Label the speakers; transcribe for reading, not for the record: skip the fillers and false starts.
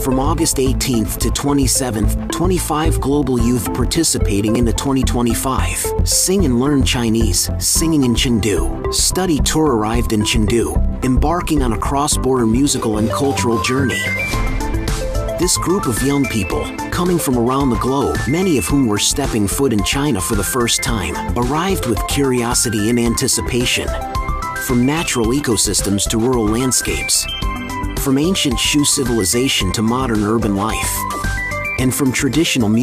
Speaker 1: From August 18th to 27th, 25 global youth participating in the 2025 Sing and Learn Chinese Singing in Chengdu study tour arrived in Chengdu, embarking on a cross-border musical and cultural journey. This group of young people, coming from around the globe, many of whom were stepping foot in China for the first time, arrived with curiosity and anticipation. From natural ecosystems to rural landscapes, from ancient Shu civilization to modern urban life, and from traditional music